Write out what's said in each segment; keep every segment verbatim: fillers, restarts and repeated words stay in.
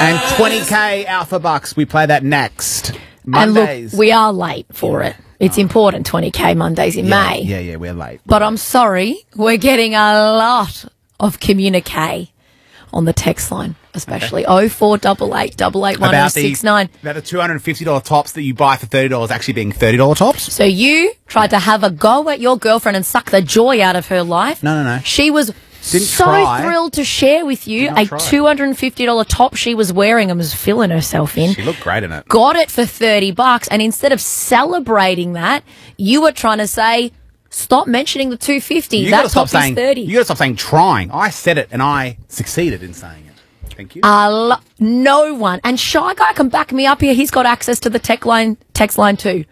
And twenty K Alpha Bucks. We play that next. Mondays. And look, we are late for it. It's oh. important, twenty K Mondays in yeah, May. Yeah, yeah, we're late. But I'm sorry, we're getting a lot of communique on the text line, especially okay. oh four eight eight, eight eight one oh six nine. About the two hundred fifty dollars tops that you buy for thirty dollars actually being thirty dollars tops? So you tried to have a go at your girlfriend and suck the joy out of her life. No, no, no. She was Didn't so try. thrilled to share with you a two hundred fifty dollars top she was wearing and was filling herself in. She looked great in it. Got it for thirty bucks, and instead of celebrating that, you were trying to say, stop mentioning the two hundred fifty dollars. You that gotta stop top saying, is thirty. You got to stop saying trying. I said it, and I succeeded in saying it. Thank you. Uh, no one. And Shy Guy can back me up here. He's got access to the text line, text line too.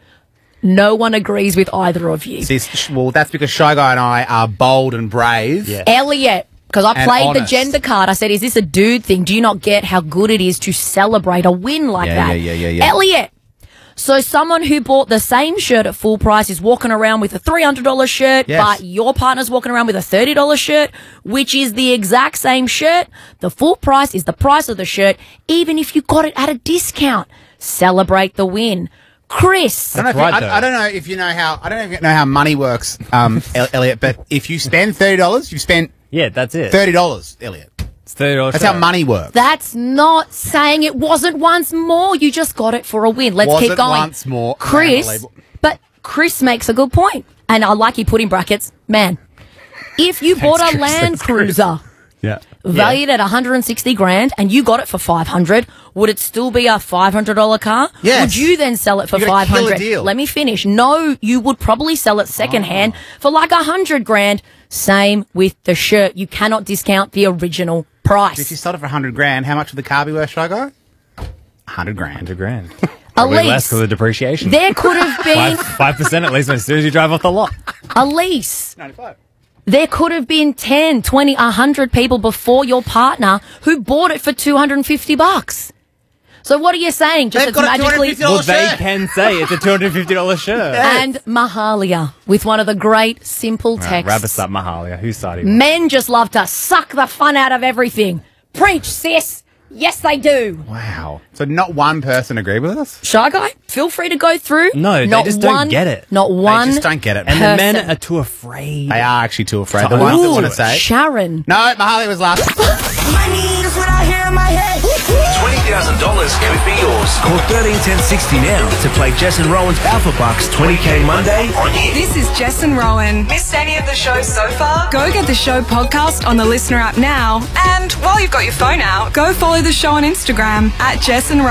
No one agrees with either of you. See, well, that's because Shy Guy and I are bold and brave. Yeah. Elliot, because I And played honest. the gender card. I said, is this a dude thing? Do you not get how good it is to celebrate a win like Yeah, that? yeah, yeah, yeah, yeah. Elliot. So someone who bought the same shirt at full price is walking around with a three hundred dollars shirt, Yes. but your partner's walking around with a thirty dollars shirt, which is the exact same shirt. The full price is the price of the shirt, even if you got it at a discount. Celebrate the win. Chris. I don't, know if you, I, I don't know if you know how I don't know if you know how money works, um, El- Elliot. But if you spend thirty dollars, you've spent yeah, that's it. Thirty dollars, Elliot. It's thirty dollars. That's how money works. That's not saying it wasn't once more. You just got it for a win. Let's wasn't keep going. Once more, Chris. But Chris makes a good point, and I like he put in brackets. Man, if you bought a Chris. Land Thanks, Chris. Cruiser. Yeah. Valued yeah. at one hundred sixty grand and you got it for five hundred, would it still be a five hundred dollars car? Yes. Would you then sell it for You gotta five hundred? kill a deal. Let me finish. No, you would probably sell it secondhand oh. for like one hundred grand. Same with the shirt. You cannot discount the original price. If you sold it for one hundred grand, how much would the car be worth, Shy Guy? one hundred grand. one hundred grand. At Probably least. less because of depreciation. There could have been... five percent at least as soon as you drive off the lot. A lease. ninety-five. There could have been ten, twenty, one hundred people before your partner who bought it for two hundred fifty bucks. So what are you saying? Just They've it's got a magically... Well, they shirt. can say it's a two hundred fifty dollars shirt. And Mahalia with one of the great simple Right, texts. wrap us up, Mahalia. Whose side are you? Men just love to suck the fun out of everything. Preach, sis. Yes, they do. Wow. So not one person agreed with us? Shy Guy, feel free to go through. No, they not just don't one, get it. Not one. They just don't get it. And person. the men are too afraid. They are actually too afraid. To The ones that Ooh, want to say. Sharon. No, Mahalia was last. Money is what I hear in my head. twenty thousand dollars could be yours. Call thirteen ten sixty now to play Jess and Rowan's Alpha Bucks twenty K Monday on here. This is Jess and Rowan. Missed any of the show so far? Go get the show podcast on the Listener app now. And while you've got your phone out, go follow the show on Instagram at Jess and Rowan.